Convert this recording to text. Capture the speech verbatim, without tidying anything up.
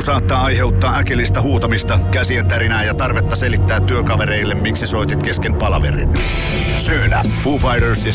Puhu saattaa aiheuttaa äkillistä huutamista, käsien tärinää ja tarvetta selittää työkavereille, miksi soitit kesken palaverin. Syynä Foo Fighters ja